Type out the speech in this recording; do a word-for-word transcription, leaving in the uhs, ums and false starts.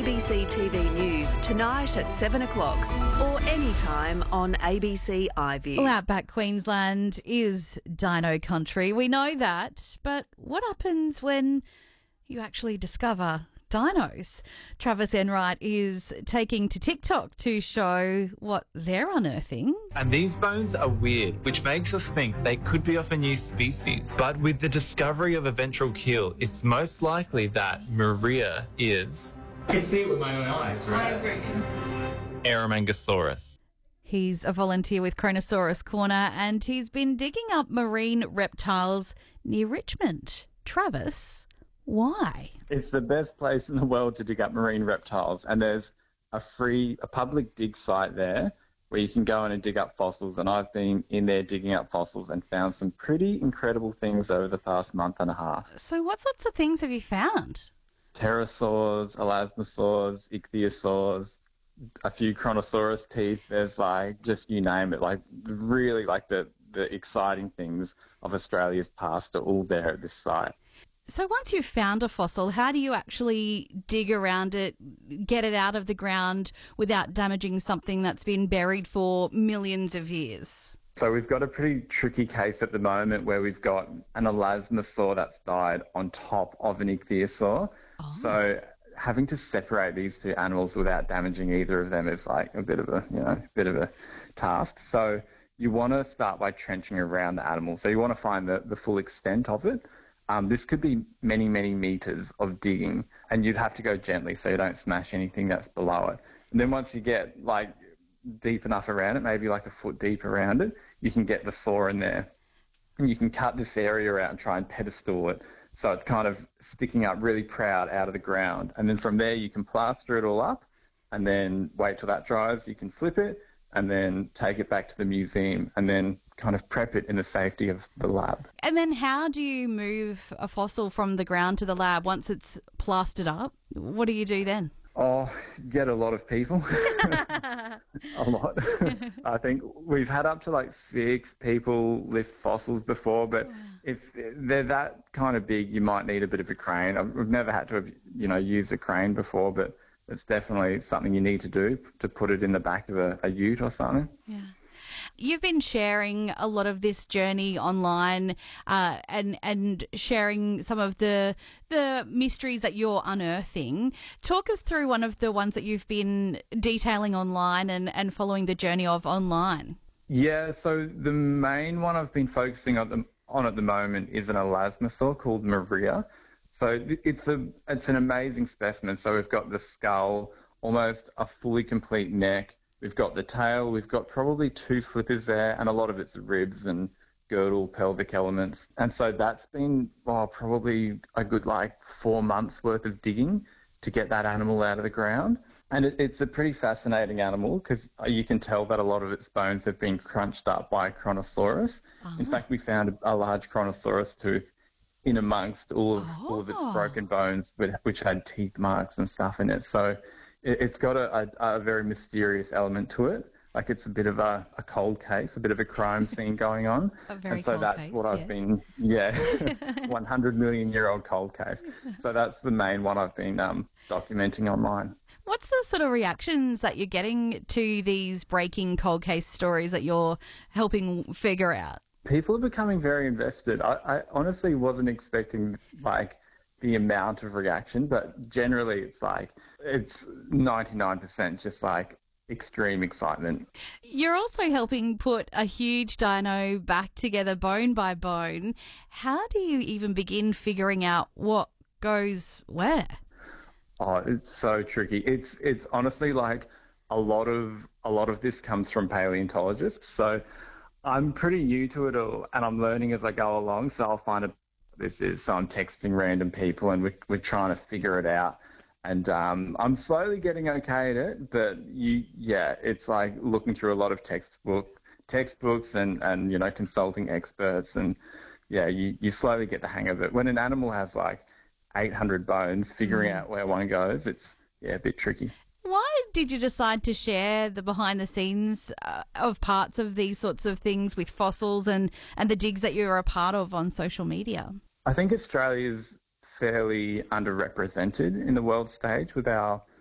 B C T V News tonight at seven o'clock or anytime on A B C iView. Well, outback Queensland is dino country. We know that. But what happens when you actually discover dinos? Travis Enright is taking to TikTok to show what they're unearthing. And these bones are weird, which makes us think they could be of a new species. But with the discovery of a ventral keel, it's most likely that Maria is... I can see it with my own eyes, right? I agree. Aromangosaurus. He's a volunteer with Kronosaurus Corner and he's been digging up marine reptiles near Richmond. Travis, why? It's the best place in the world to dig up marine reptiles, and there's a free, a public dig site there where you can go in and dig up fossils, and I've been in there digging up fossils and found some pretty incredible things over the past month and a half. So what sorts of things have you found? Pterosaurs, elasmosaurs, ichthyosaurs, a few Kronosaurus teeth. There's like, just you name it, like really like the, the exciting things of Australia's past are all there at this site. So once you've found a fossil, how do you actually dig around it, get it out of the ground without damaging something that's been buried for millions of years? So we've got a pretty tricky case at the moment where we've got an elasmosaur that's died on top of an ichthyosaur. Oh. So having to separate these two animals without damaging either of them is like a bit of a, you know, bit of a task. So you want to start by trenching around the animal. So you want to find the, the full extent of it. Um, this could be many, many metres of digging, and you'd have to go gently so you don't smash anything that's below it. And then once you get like deep enough around it, maybe like a foot deep around it, you can get the saw in there. And you can cut this area out and try and pedestal it so it's kind of sticking up really proud out of the ground. And then from there you can plaster it all up and then wait till that dries. You can flip it and then take it back to the museum and then kind of prep it in the safety of the lab. And then how do you move a fossil from the ground to the lab once it's plastered up? What do you do then? Oh, get a lot of people. A lot. I think we've had up to like six people lift fossils before, but if they're that kind of big, you might need a bit of a crane. I've- We've never had to have, you know, use a crane before, but it's definitely something you need to do to put it in the back of a, a ute or something. Yeah. You've been sharing a lot of this journey online uh, and and sharing some of the the mysteries that you're unearthing. Talk us through one of the ones that you've been detailing online and, and following the journey of online. Yeah, so the main one I've been focusing on, the, on at the moment is an elasmosaur called Maria. So th- it's a it's an amazing specimen. So we've got the skull, almost a fully complete neck. We've got the tail, we've got probably two flippers there, and a lot of it's ribs and girdle, pelvic elements. And so that's been oh, probably a good like four months worth of digging to get that animal out of the ground. And it, it's a pretty fascinating animal because you can tell that a lot of its bones have been crunched up by Kronosaurus. Uh-huh. In fact, we found a, a large Kronosaurus tooth in amongst all of, oh. all of its broken bones, which had teeth marks and stuff in it. So it's got a, a, a very mysterious element to it. Like it's a bit of a, a cold case, a bit of a crime scene going on. A very and so cold that's case, what I've yes. been, yeah, one hundred million year old cold case. So that's the main one I've been um, documenting online. What's the sort of reactions that you're getting to these breaking cold case stories that you're helping figure out? People are becoming very invested. I, I honestly wasn't expecting like the amount of reaction, but generally it's like, it's ninety-nine percent just like extreme excitement. You're also helping put a huge dino back together bone by bone. How do you even begin figuring out what goes where? Oh, it's so tricky. It's it's honestly like a lot of a lot of this comes from paleontologists. So I'm pretty new to it all, and I'm learning as I go along. So I'll find a this is so I'm texting random people, and we're we're trying to figure it out. And um, I'm slowly getting okay at it, but you yeah, it's like looking through a lot of textbook textbooks and and you know consulting experts, and yeah, you you slowly get the hang of it. When an animal has like eight hundred bones, figuring mm. out where one goes, it's yeah a bit tricky. Why did you decide to share the behind the scenes uh, of parts of these sorts of things with fossils and, and the digs that you're a part of on social media? I think Australia's fairly underrepresented in the world stage with our